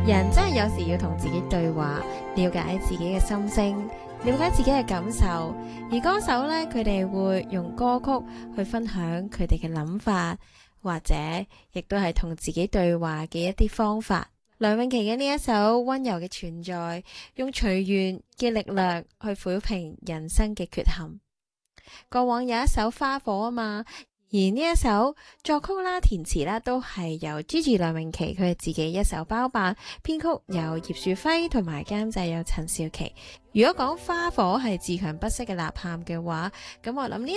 人真係有時要同自己對話，了解自己嘅心聲，了解自己嘅感受。而歌手呢，佢哋會用歌曲去分享佢哋嘅諗法，或者亦都係同自己對話嘅一啲方法。梁詠琪嘅呢一首溫柔嘅存在，用隨緣嘅力量去撫平人生嘅缺陷。過往有一首花火啊嘛，而呢一首作曲啦、填詞啦都係由 Gigi 梁詠琪佢自己一手包辦，編曲由葉樹輝同埋監製有陳少琪。如果講花火係自強不息嘅吶喊嘅話，咁我諗呢